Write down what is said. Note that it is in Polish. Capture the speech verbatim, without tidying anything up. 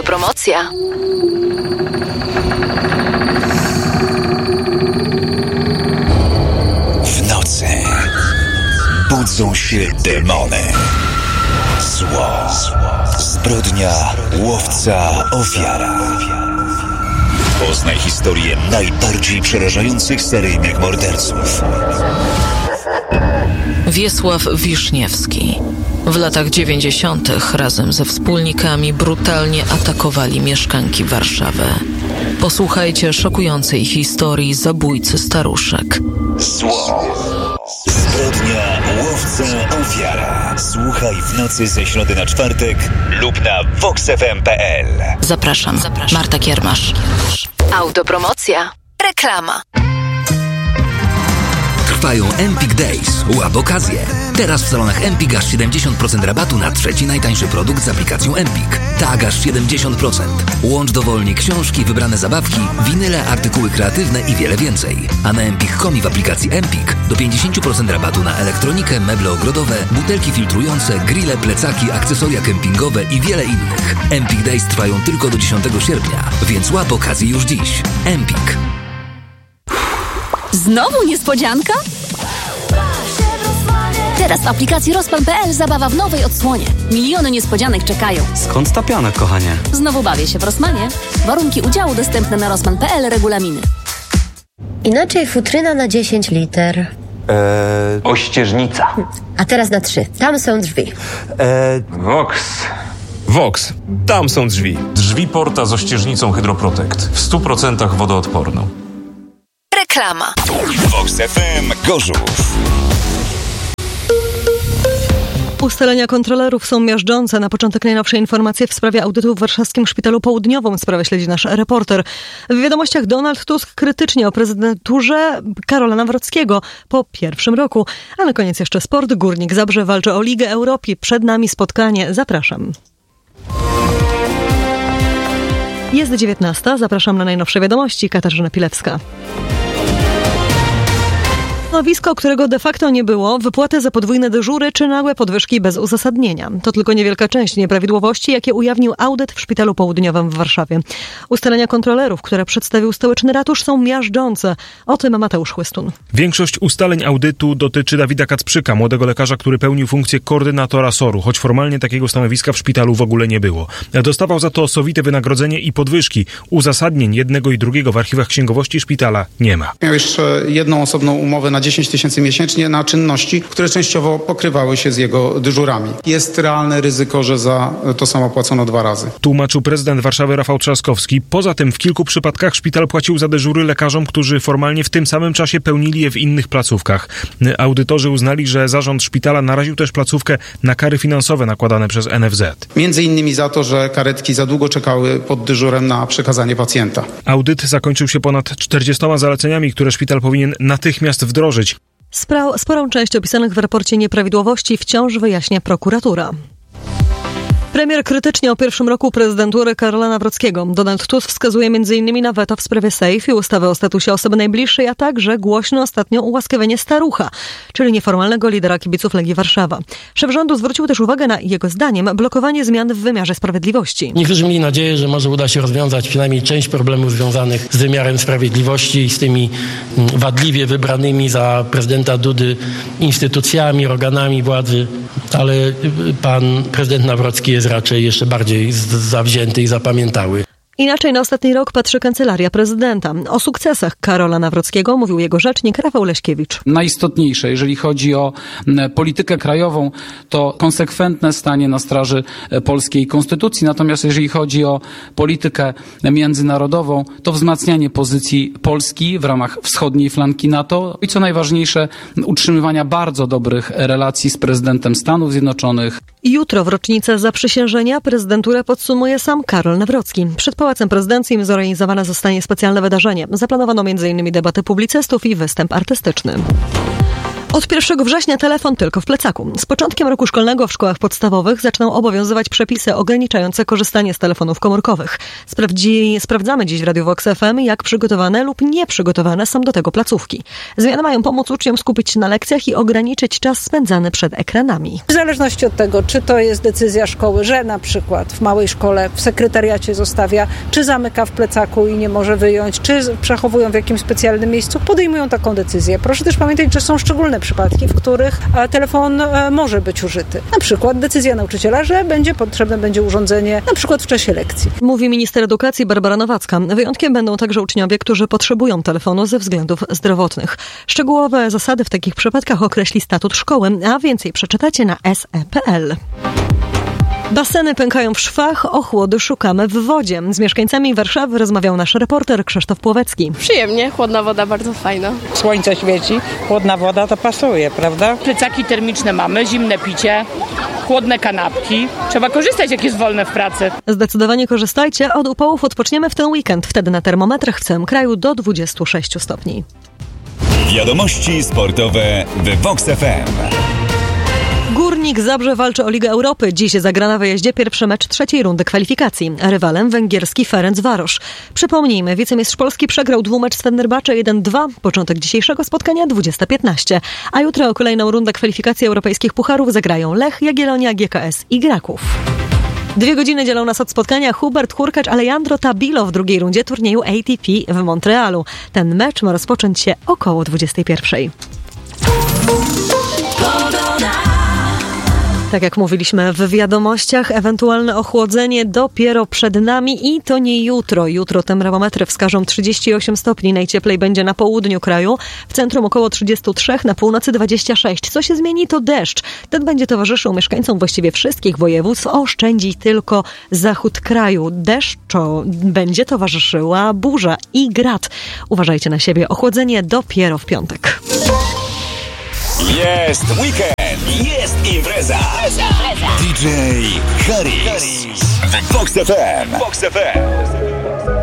Autopromocja. W nocy budzą się demony. Zło, zbrodnia, łowca, ofiara. Poznaj historię najbardziej przerażających seryjnych morderców. Wiesław Wiszniewski. W latach dziewięćdziesiątych razem ze wspólnikami brutalnie atakowali mieszkanki Warszawy. Posłuchajcie szokującej historii zabójcy staruszek. Zło, zbrodnia, łowca, ofiara. Słuchaj w nocy ze środy na czwartek lub na vox f m kropka p l. Zapraszam. Zapraszam. Marta Kiermasz. Autopromocja. Reklama. Trwają Empik Days. Łap okazję. Teraz w salonach Empik aż siedemdziesiąt procent rabatu na trzeci najtańszy produkt z aplikacją Empik. Tak, aż siedemdziesiąt procent. Łącz dowolnie książki, wybrane zabawki, winyle, artykuły kreatywne i wiele więcej. A na empik kropka com w aplikacji Empik do pięćdziesiąt procent rabatu na elektronikę, meble ogrodowe, butelki filtrujące, grille, plecaki, akcesoria kempingowe i wiele innych. Empik Days trwają tylko do dziesiątego sierpnia, więc łap okazję już dziś. Empik. Znowu niespodzianka? Teraz w aplikacji Rozpan kropka p l zabawa w nowej odsłonie. Miliony niespodzianek czekają. Skąd ta piana, kochanie? Znowu bawię się w Rossmanie. Warunki udziału dostępne na Rozpan kropka p l, regulaminy. Inaczej futryna na dziesięć liter. Eee, ościeżnica. A teraz na trzy. Tam są drzwi. Eee, Vox. Vox. Tam są drzwi. Drzwi porta z ościeżnicą Hydroprotect. W stu procentach wodoodporną. Reklama. vox f m Gorzów. Ustalenia kontrolerów są miażdżące. Na początek najnowsze informacje w sprawie audytu w warszawskim Szpitalu Południowym. Sprawę śledzi nasz reporter. W wiadomościach Donald Tusk krytycznie o prezydenturze Karola Nawrockiego po pierwszym roku. A na koniec jeszcze sport. Górnik Zabrze walczy o Ligę Europy. Przed nami spotkanie. Zapraszam. Jest dziewiętnasta. Zapraszam na najnowsze wiadomości. Katarzyna Pilewska. Stanowisko, którego de facto nie było, wypłaty za podwójne dyżury czy nagłe podwyżki bez uzasadnienia. To tylko niewielka część nieprawidłowości, jakie ujawnił audyt w Szpitalu Południowym w Warszawie. Ustalenia kontrolerów, które przedstawił stołeczny ratusz, są miażdżące. O tym Mateusz Chłystun. Większość ustaleń audytu dotyczy Dawida Kacprzyka, młodego lekarza, który pełnił funkcję koordynatora soru, choć formalnie takiego stanowiska w szpitalu w ogóle nie było. Dostawał za to sowite wynagrodzenie i podwyżki. Uzasadnień jednego i drugiego w archiwach księgowości szpitala nie ma. Miał jeszcze jedną osobną umowę na dziesięć tysięcy miesięcznie na czynności, które częściowo pokrywały się z jego dyżurami. Jest realne ryzyko, że za to samo płacono dwa razy. Tłumaczył prezydent Warszawy Rafał Trzaskowski. Poza tym w kilku przypadkach szpital płacił za dyżury lekarzom, którzy formalnie w tym samym czasie pełnili je w innych placówkach. Audytorzy uznali, że zarząd szpitala naraził też placówkę na kary finansowe nakładane przez N F Z. Między innymi za to, że karetki za długo czekały pod dyżurem na przekazanie pacjenta. Audyt zakończył się ponad czterdziestoma zaleceniami, które szpital powinien natychmiast wdrożyć. Spra- sporą część opisanych w raporcie nieprawidłowości wciąż wyjaśnia prokuratura. Premier krytycznie o pierwszym roku prezydentury Karola Nawrockiego. Donald Tusk wskazuje m in na weto w sprawie Sejf i ustawy o statusie osoby najbliższej, a także głośno ostatnio ułaskawienie Starucha, czyli nieformalnego lidera kibiców Legii Warszawa. Szef rządu zwrócił też uwagę na, jego zdaniem, blokowanie zmian w wymiarze sprawiedliwości. Niektórzy mieli nadzieję, że może uda się rozwiązać przynajmniej część problemów związanych z wymiarem sprawiedliwości i z tymi wadliwie wybranymi za prezydenta Dudy instytucjami, organami władzy, ale pan prezydent Nawrocki jest raczej jeszcze bardziej zawzięty i zapamiętały. Inaczej na ostatni rok patrzy Kancelaria Prezydenta. O sukcesach Karola Nawrockiego mówił jego rzecznik Rafał Leśkiewicz. Najistotniejsze, jeżeli chodzi o politykę krajową, to konsekwentne stanie na straży polskiej konstytucji. Natomiast jeżeli chodzi o politykę międzynarodową, to wzmacnianie pozycji Polski w ramach wschodniej flanki NATO i co najważniejsze, utrzymywania bardzo dobrych relacji z prezydentem Stanów Zjednoczonych. Jutro w rocznicę zaprzysiężenia prezydenturę podsumuje sam Karol Nawrocki. Przed Pałacem Prezydenckim zorganizowane zostanie specjalne wydarzenie. Zaplanowano m in debatę publicystów i występ artystyczny. Od pierwszego września telefon tylko w plecaku. Z początkiem roku szkolnego w szkołach podstawowych zaczną obowiązywać przepisy ograniczające korzystanie z telefonów komórkowych. Sprawdzi, sprawdzamy dziś w Radiu Vox F M, jak przygotowane lub nieprzygotowane są do tego placówki. Zmiany mają pomóc uczniom skupić się na lekcjach i ograniczyć czas spędzany przed ekranami. W zależności od tego, czy to jest decyzja szkoły, że na przykład w małej szkole w sekretariacie zostawia, czy zamyka w plecaku i nie może wyjąć, czy przechowują w jakimś specjalnym miejscu, podejmują taką decyzję. Proszę też pamiętać, że są szczególne przypadki, w których telefon może być użyty. Na przykład decyzja nauczyciela, że będzie potrzebne będzie urządzenie na przykład w czasie lekcji. Mówi minister edukacji Barbara Nowacka. Wyjątkiem będą także uczniowie, którzy potrzebują telefonu ze względów zdrowotnych. Szczegółowe zasady w takich przypadkach określi statut szkoły, a więcej przeczytacie na es e kropka pe el. Baseny pękają w szwach, ochłody szukamy w wodzie. Z mieszkańcami Warszawy rozmawiał nasz reporter Krzysztof Płowecki. Przyjemnie, chłodna woda bardzo fajna. Słońce świeci, chłodna woda to pasuje, prawda? Plecaki termiczne mamy, zimne picie, chłodne kanapki. Trzeba korzystać, jak jest wolne w pracy. Zdecydowanie korzystajcie. Od upałów odpoczniemy w ten weekend. Wtedy na termometrach w całym kraju do dwudziestu sześciu stopni. Wiadomości sportowe w Vox F M. Górnik Zabrze walczy o Ligę Europy. Dziś zagra na wyjeździe pierwszy mecz trzeciej rundy kwalifikacji. Rywalem węgierski Ferencvaros. Przypomnijmy, wicemistrz Polski przegrał dwumecz z Fenerbahce jeden dwa. Początek dzisiejszego spotkania dwudziesta piętnaście. A jutro o kolejną rundę kwalifikacji europejskich pucharów zagrają Lech, Jagiellonia, G K S i Graków. Dwie godziny dzielą nas od spotkania Hubert Hurkacz, Alejandro Tabilo w drugiej rundzie turnieju A T P w Montrealu. Ten mecz ma rozpocząć się około dwudziestej pierwszej. Tak jak mówiliśmy w wiadomościach, ewentualne ochłodzenie dopiero przed nami i to nie jutro. Jutro termometry wskażą trzydzieści osiem stopni. Najcieplej będzie na południu kraju. W centrum około trzydzieści trzy, na północy dwadzieścia sześć. Co się zmieni, to deszcz. Ten będzie towarzyszył mieszkańcom właściwie wszystkich województw. Oszczędzi tylko zachód kraju. Deszczu będzie towarzyszyła burza i grad. Uważajcie na siebie. Ochłodzenie dopiero w piątek. Jest weekend, jest impreza. D J Harris w Vox F M. Vox F M.